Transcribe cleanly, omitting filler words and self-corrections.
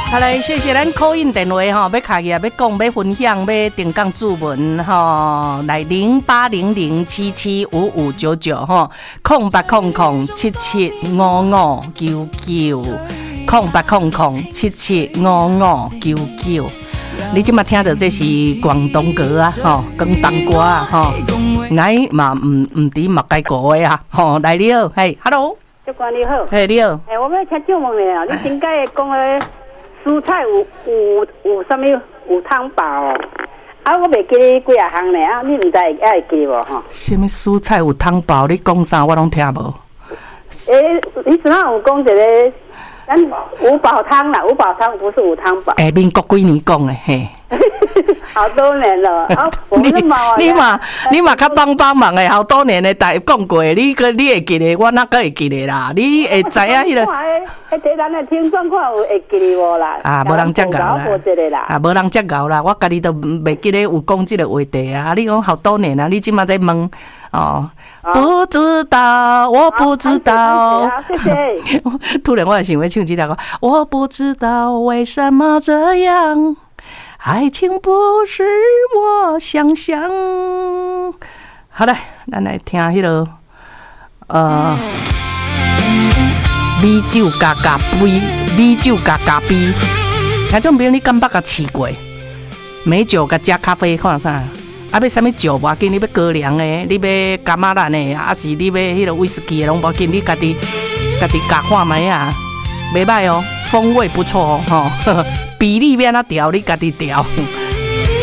好嘞，谢谢咱call in电话吼，要开业、要讲、要分享、要定岗注文吼，来0800775599吼，0800775599，0800775599。你即马听到这是广东歌啊，吼，广东歌啊，吼，俺嘛唔知嘛该国的啊，吼，来你好，嘿 ，hello， 主管你好， 嘿你好， 我要请教问你啊，你真该讲的蔬菜有啥物有汤包哦？啊，我袂记得几啊项呢啊，你唔知会记无吼？ 什么蔬菜有汤包？你讲啥我拢听无。 你只要有讲一个。咱五宝汤啦，五宝汤不是五汤包。 民国几年讲的嘿？ 好多年了。啊， 你嘛较帮忙的，好多年的，大讲过，你会记得，我哪个会记得啦？你会知影迄个？ 迄咱的听众看有会记得无啦？ 啊，无人接熬啦。啊，无人接熬啦，我家己都袂记得有讲这个话题啊。你讲好多年啊，你即马在问哦？不知道，我不知道。 谢谢。 突然我也想要唱这条歌，我不知道为什么这样，爱情不是我想象。好嘞，咱来听迄个米酒加咖啡，米酒加咖啡。听种朋友你敢捌甲试过？美酒甲加咖啡看啥？啊，要啥物酒无要紧，你要高粱的，你要柑仔兰的，还是你要迄个威士忌的，拢无要紧，你家己加看卖啊，袂歹哦，风味不错哦，比例要安怎调，你家己调。